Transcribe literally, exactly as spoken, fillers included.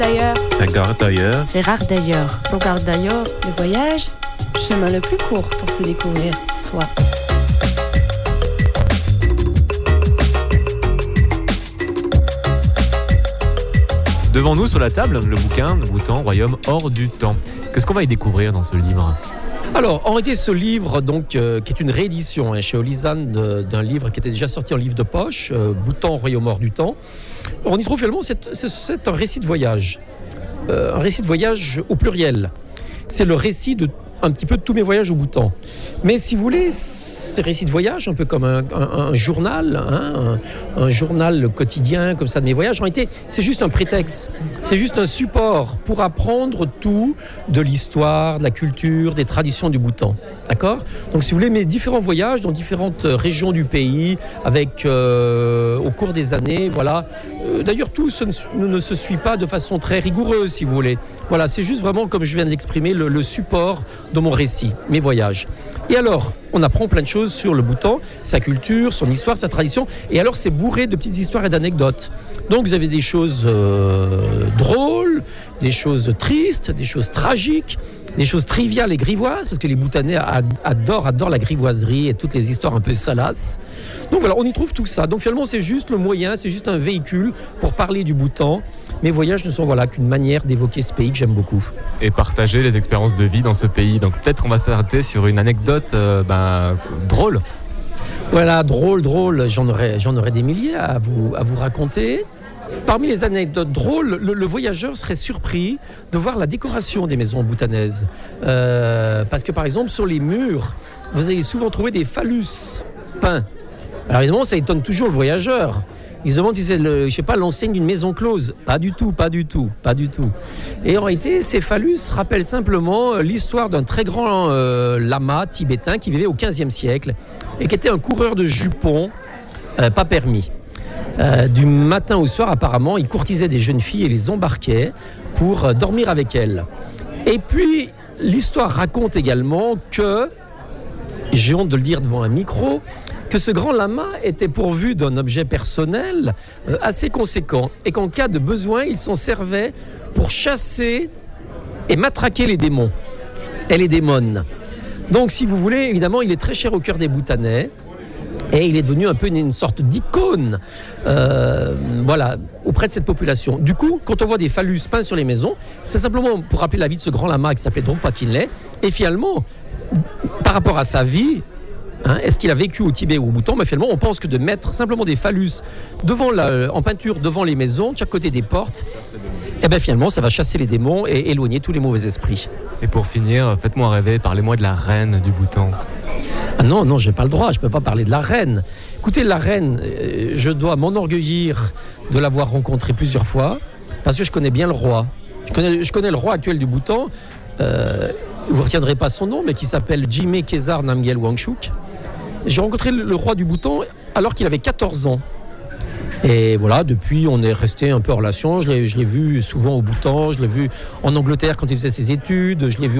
d'ailleurs. La gare d'ailleurs. Gérard d'ailleurs. Regarde d'ailleurs. Le voyage, chemin le plus court pour se découvrir soi. Devant nous, sur la table, le bouquin Bhoutan, royaume hors du temps. Qu'est-ce qu'on va y découvrir dans ce livre ? Alors, en réalité, ce livre, donc, euh, qui est une réédition hein, chez Olizan de, d'un livre qui était déjà sorti en livre de poche, euh, Bhoutan, royaume hors du temps, on y trouve finalement, c'est, c'est, c'est un récit de voyage. Euh, un récit de voyage au pluriel. C'est le récit de un petit peu de tous mes voyages au Bhoutan. Mais si vous voulez, ces récits de voyage, un peu comme un, un, un journal, hein, un, un journal quotidien comme ça de mes voyages, en réalité, c'est juste un prétexte. C'est juste un support pour apprendre tout de l'histoire, de la culture, des traditions du Bhoutan. D'accord ? Donc, si vous voulez, mes différents voyages dans différentes régions du pays, avec, euh, au cours des années, voilà. Euh, d'ailleurs, tout ce ne, ne se suit pas de façon très rigoureuse, si vous voulez. Voilà, c'est juste vraiment, comme je viens de l'exprimer, le, le support de mon récit, mes voyages. Et alors, on apprend plein de choses sur le Bhoutan, sa culture, son histoire, sa tradition. Et alors, c'est bourré de petites histoires et d'anecdotes. Donc, vous avez des choses euh, drôles, des choses tristes, des choses tragiques, des choses triviales et grivoises, parce que les Bhoutanais adorent, adorent la grivoiserie et toutes les histoires un peu salaces. Donc voilà, on y trouve tout ça. Donc finalement, c'est juste le moyen, c'est juste un véhicule pour parler du Bhoutan. Mes voyages ne sont voilà, qu'une manière d'évoquer ce pays que j'aime beaucoup. Et partager les expériences de vie dans ce pays. Donc peut-être on va s'arrêter sur une anecdote euh, ben, drôle. Voilà, drôle, drôle, j'en aurais, j'en aurais des milliers à vous, à vous raconter. Parmi les anecdotes drôles, le, le voyageur serait surpris de voir la décoration des maisons bhoutanaises. Euh, parce que par exemple, sur les murs, vous allez souvent trouver des phallus peints. Alors évidemment, ça étonne toujours le voyageur. Il se demande si c'est le, je sais pas, l'enseigne d'une maison close. Pas du tout, pas du tout, pas du tout. Et en réalité, ces phallus rappellent simplement l'histoire d'un très grand euh, lama tibétain qui vivait au quinzième siècle et qui était un coureur de jupons euh, pas permis. Euh, du matin au soir, apparemment, il courtisait des jeunes filles et les embarquait pour euh, dormir avec elles. Et puis, l'histoire raconte également que, j'ai honte de le dire devant un micro, que ce grand lama était pourvu d'un objet personnel euh, assez conséquent et qu'en cas de besoin, il s'en servait pour chasser et matraquer les démons et les démones. Donc, si vous voulez, évidemment, il est très cher au cœur des Bhoutanais. Et il est devenu un peu une, une sorte d'icône euh, voilà, auprès de cette population. Du coup, quand on voit des phallus peints sur les maisons, c'est simplement pour rappeler la vie de ce grand lama qui s'appelait Drompa Kinley. Et finalement, par rapport à sa vie, hein, est-ce qu'il a vécu au Tibet ou au Bhoutan ? Mais finalement, on pense que de mettre simplement des phallus devant la, en peinture devant les maisons, de chaque côté des portes, et bien finalement, ça va chasser les démons et éloigner tous les mauvais esprits. Et pour finir, faites-moi rêver, parlez-moi de la reine du Bhoutan. Ah non, non, j'ai pas le droit, je peux pas parler de la reine. Écoutez, la reine, euh, je dois m'enorgueillir de l'avoir rencontrée plusieurs fois, parce que je connais bien le roi. Je connais, je connais le roi actuel du Bhoutan, euh, vous ne retiendrez pas son nom, mais qui s'appelle Jigme Khesar Namgyel Wangchuk. J'ai rencontré le, le roi du Bhoutan alors qu'il avait quatorze ans. Et voilà, depuis, on est resté un peu en relation. Je l'ai, je l'ai vu souvent au Bhoutan, je l'ai vu en Angleterre quand il faisait ses études, je l'ai vu